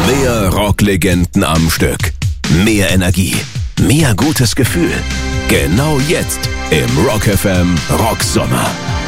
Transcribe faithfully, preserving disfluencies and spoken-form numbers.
Mehr Rocklegenden am Stück. Mehr Energie. Mehr gutes Gefühl. Genau jetzt im Rock F M Rocksommer.